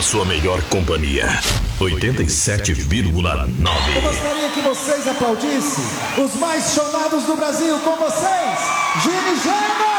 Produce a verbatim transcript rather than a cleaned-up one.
a sua melhor companhia. oitenta e sete vírgula nove. Eu gostaria que vocês aplaudissem os mais chorados do Brasil com vocês, Gini German!